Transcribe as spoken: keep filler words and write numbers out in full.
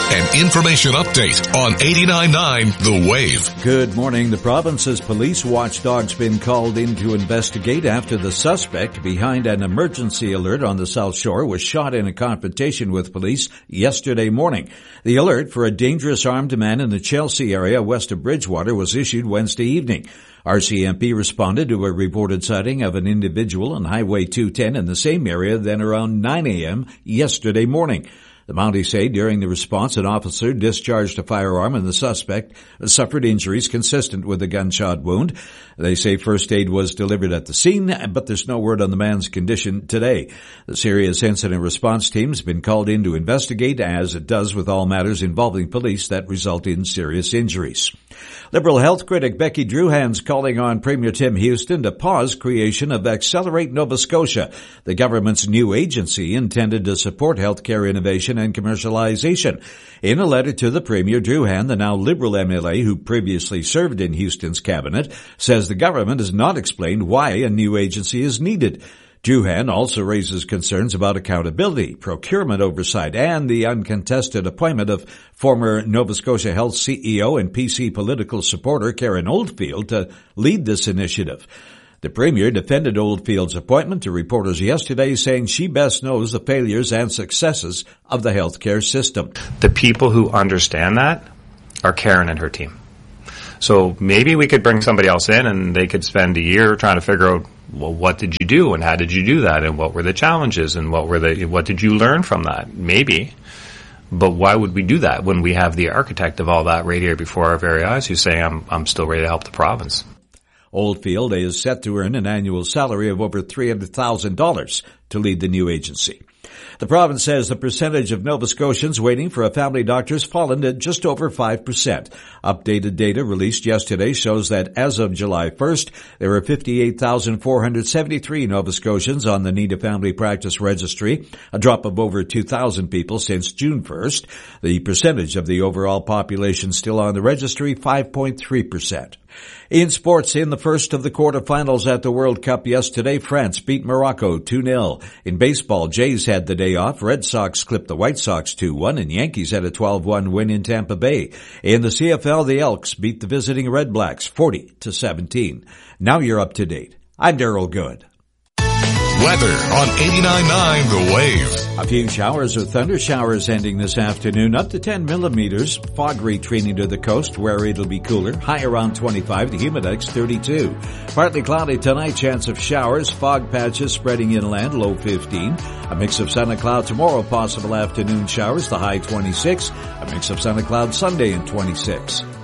An information update on eighty-nine point nine The Wave. Good morning. The province's police watchdog's been called in to investigate after the suspect behind an emergency alert on the South Shore was shot in a confrontation with police yesterday morning. The alert for a dangerous armed man in the Chelsea area west of Bridgewater was issued Wednesday evening. R C M P responded to a reported sighting of an individual on Highway two ten in the same area then around nine a.m. yesterday morning. The Mounties say during the response, an officer discharged a firearm and the suspect suffered injuries consistent with a gunshot wound. They say first aid was delivered at the scene, but there's no word on the man's condition today. The serious incident response team has been called in to investigate, as it does with all matters involving police that result in serious injuries. Liberal health critic Becky Druhan's calling on Premier Tim Houston to pause creation of Accelerate Nova Scotia, the government's new agency intended to support healthcare innovation and commercialization. In a letter to the Premier, Druhan, the now Liberal M L A who previously served in Houston's cabinet, says the government has not explained why a new agency is needed. Druhan also raises concerns about accountability, procurement oversight, and the uncontested appointment of former Nova Scotia Health C E O and P C political supporter Karen Oldfield to lead this initiative. The Premier defended Oldfield's appointment to reporters yesterday, saying she best knows the failures and successes of the healthcare system. The people who understand that are Karen and her team. So maybe we could bring somebody else in and they could spend a year trying to figure out, well, what did you do and how did you do that and what were the challenges and what were the, what did you learn from that? Maybe. But why would we do that when we have the architect of all that right here before our very eyes who's saying, I'm, I'm still ready to help the province? Oldfield is set to earn an annual salary of over three hundred thousand dollars to lead the new agency. The province says the percentage of Nova Scotians waiting for a family doctor has fallen to just over five percent. Updated data released yesterday shows that as of July first, there were fifty-eight thousand four hundred seventy-three Nova Scotians on the Need a Family Practice Registry, a drop of over two thousand people since June first. The percentage of the overall population still on the registry, five point three percent. In sports, in the first of the quarterfinals at the World Cup yesterday, France beat Morocco two nil. In baseball, Jays had the day off. Red Sox clipped the White Sox two one, and Yankees had a twelve one win in Tampa Bay. In the C F L, the Elks beat the visiting Red Blacks forty to seventeen. Now you're up to date. I'm Daryl Good. Weather on eighty-nine point nine The Wave. A few showers or thunder showers ending this afternoon, up to ten millimeters. Fog retreating to the coast where it'll be cooler, high around twenty-five, the humidex thirty-two. Partly cloudy tonight, chance of showers, fog patches spreading inland, low fifteen. A mix of sun and cloud tomorrow, possible afternoon showers, the high twenty-six. A mix of sun and cloud Sunday and twenty-six.